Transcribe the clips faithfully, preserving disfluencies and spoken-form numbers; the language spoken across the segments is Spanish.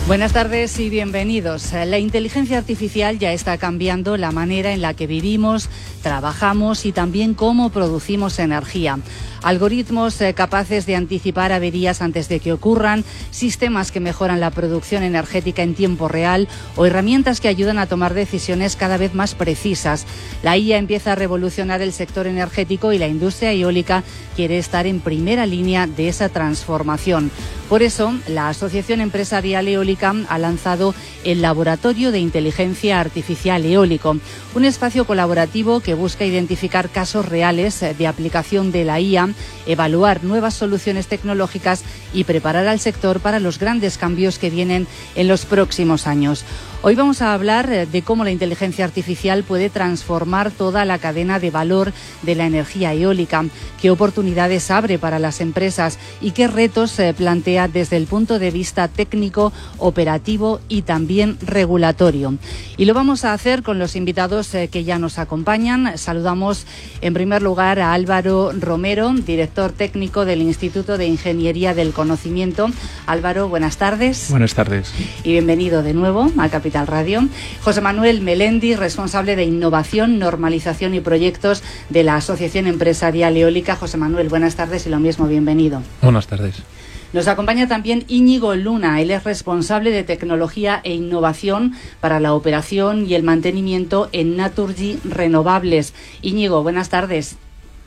Buenas tardes y bienvenidos. La inteligencia artificial ya está cambiando la manera en la que vivimos, trabajamos y también cómo producimos energía. Algoritmos eh, capaces de anticipar averías antes de que ocurran, sistemas que mejoran la producción energética en tiempo real o herramientas que ayudan a tomar decisiones cada vez más precisas. La I A empieza a revolucionar el sector energético y la industria eólica quiere estar en primera línea de esa transformación. Por eso, la Asociación Empresarial Eólica ha lanzado el Laboratorio de Inteligencia Artificial Eólico, un espacio colaborativo que busca identificar casos reales de aplicación de la I A, evaluar nuevas soluciones tecnológicas y preparar al sector para los grandes cambios que vienen en los próximos años. Hoy vamos a hablar de cómo la inteligencia artificial puede transformar toda la cadena de valor de la energía eólica, qué oportunidades abre para las empresas y qué retos se plantea desde el punto de vista técnico, operativo y también regulatorio. Y lo vamos a hacer con los invitados que ya nos acompañan. Saludamos en primer lugar a Álvaro Romero, director técnico del Instituto de Ingeniería del Conocimiento. Álvaro, buenas tardes. Buenas tardes. Y bienvenido de nuevo a Capital Radio. José Manuel Melendi, responsable de Innovación, Normalización y Proyectos de la Asociación Empresarial Eólica. José Manuel, buenas tardes y lo mismo, bienvenido. Buenas tardes. Nos acompaña también Íñigo Luna. Él es responsable de Tecnología e Innovación para la operación y el mantenimiento en Naturgy Renovables. Íñigo, buenas tardes.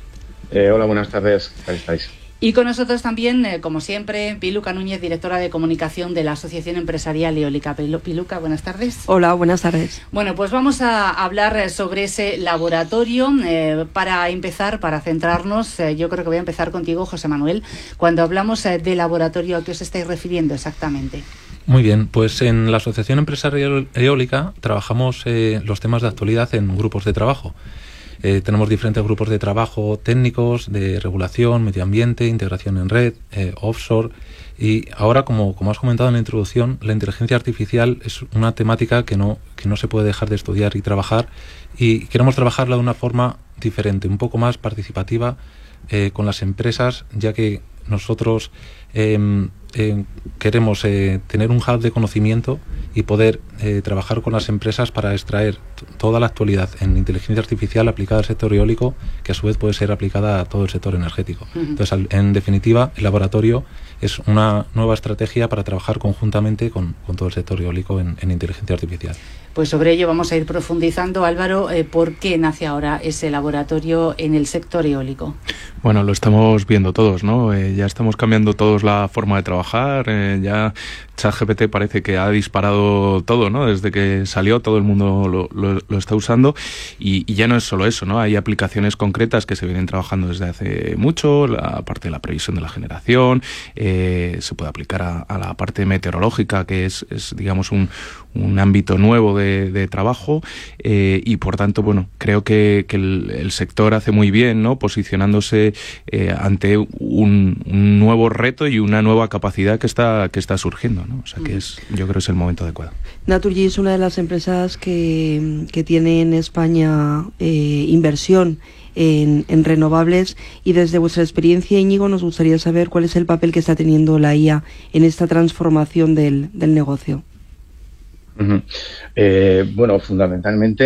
Eh, hola, buenas tardes. ¿Cómo estáis? Y con nosotros también, eh, como siempre, Piluca Núñez, directora de Comunicación de la Asociación Empresarial Eólica. Piluca, buenas tardes. Hola, buenas tardes. Bueno, pues vamos a hablar sobre ese laboratorio. Eh, para empezar, para centrarnos, eh, yo creo que voy a empezar contigo, José Manuel. Cuando hablamos eh, de laboratorio, ¿a qué os estáis refiriendo exactamente? Muy bien, pues en la Asociación Empresarial Eólica trabajamos eh, los temas de actualidad en grupos de trabajo. Eh, tenemos diferentes grupos de trabajo técnicos, de regulación, medio ambiente, integración en red, eh, offshore. Y ahora, como, como has comentado en la introducción, la inteligencia artificial es una temática que no, que no se puede dejar de estudiar y trabajar. Y queremos trabajarla de una forma diferente, un poco más participativa eh, con las empresas, ya que nosotros eh, eh, queremos eh, tener un hub de conocimiento y poder eh, trabajar con las empresas para extraer t- toda la actualidad en inteligencia artificial aplicada al sector eólico, que a su vez puede ser aplicada a todo el sector energético. Uh-huh. Entonces, al, en definitiva, el laboratorio es una nueva estrategia para trabajar conjuntamente con, con todo el sector eólico en, en inteligencia artificial. Pues sobre ello vamos a ir profundizando. Álvaro, eh, ¿por qué nace ahora ese laboratorio en el sector eólico? Bueno, lo estamos viendo todos, ¿no? Eh, ya estamos cambiando todos la forma de trabajar. Eh, ya ChatGPT parece que ha disparado todo, ¿no? Desde que salió todo el mundo lo, lo, lo está usando y, y ya no es solo eso, ¿no? Hay aplicaciones concretas que se vienen trabajando desde hace mucho, la parte de la previsión de la generación, eh, se puede aplicar a, a la parte meteorológica, que es, es digamos, un, un ámbito nuevo de, de trabajo eh, y por tanto, bueno, creo que, que el, el sector hace muy bien, ¿no? Posicionándose eh, ante un, un nuevo reto y una nueva capacidad que está, que está surgiendo, ¿no? O sea que es, yo creo que es el momento adecuado. Naturgy es una de las empresas que, que tiene en España eh, inversión en, en renovables y desde vuestra experiencia, Íñigo, nos gustaría saber cuál es el papel que está teniendo la I A en esta transformación del, del negocio. Uh-huh. Eh, bueno, fundamentalmente